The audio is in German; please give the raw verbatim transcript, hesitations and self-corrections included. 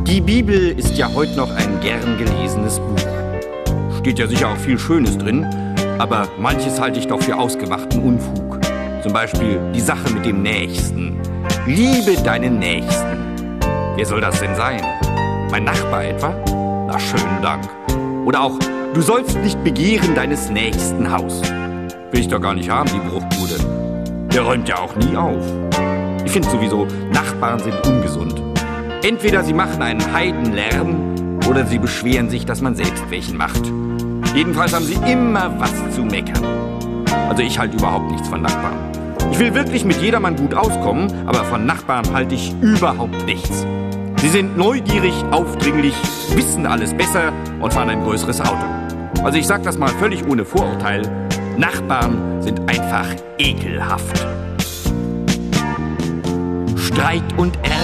Die Bibel ist ja heute noch ein gern gelesenes Buch. Steht ja sicher auch viel Schönes drin, aber manches halte ich doch für ausgemachten Unfug. Zum Beispiel die Sache mit dem Nächsten. Liebe deinen Nächsten. Wer soll das denn sein? Mein Nachbar etwa? Na, schönen Dank. Oder auch, du sollst nicht begehren deines nächsten Haus. Will ich doch gar nicht haben, die Bruchbude. Der räumt ja auch nie auf. Ich finde sowieso, Nachbarn sind ungesund. Entweder sie machen einen Heidenlärm oder sie beschweren sich, dass man selbst welchen macht. Jedenfalls haben sie immer was zu meckern. Also ich halte überhaupt nichts von Nachbarn. Ich will wirklich mit jedermann gut auskommen, aber von Nachbarn halte ich überhaupt nichts. Sie sind neugierig, aufdringlich, wissen alles besser und fahren ein größeres Auto. Also ich sag das mal völlig ohne Vorurteil. Nachbarn sind einfach ekelhaft. Streit und Ärger